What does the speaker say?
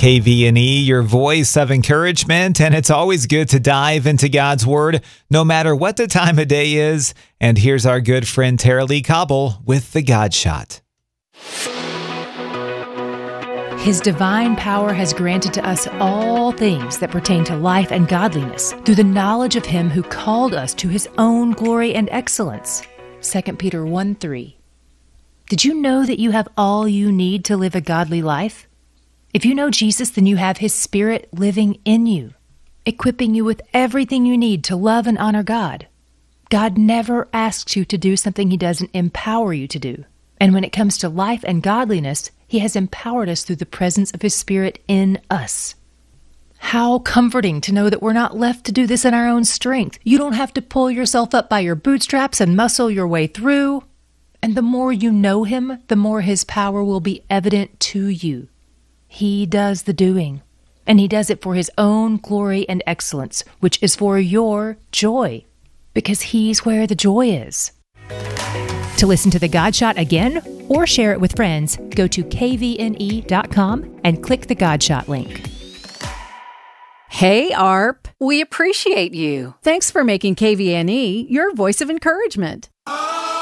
KVNE, your voice of encouragement, and it's always good to dive into God's Word, no matter what the time of day is. And here's our good friend Tara Lee Cobble with the God Shot. His divine power has granted to us all things that pertain to life and godliness through the knowledge of Him who called us to His own glory and excellence. 2 Peter 1:3. Did you know that you have all you need to live a godly life? If you know Jesus, then you have His Spirit living in you, equipping you with everything you need to love and honor God. God never asks you to do something He doesn't empower you to do. And when it comes to life and godliness, He has empowered us through the presence of His Spirit in us. How comforting to know that we're not left to do this in our own strength. You don't have to pull yourself up by your bootstraps and muscle your way through. And the more you know Him, the more His power will be evident to you. He does the doing, and He does it for His own glory and excellence, which is for your joy, because He's where the joy is. To listen to the God Shot again or share it with friends, go to kvne.com and click the God Shot link. Hey, ARP, we appreciate you. Thanks for making KVNE your voice of encouragement.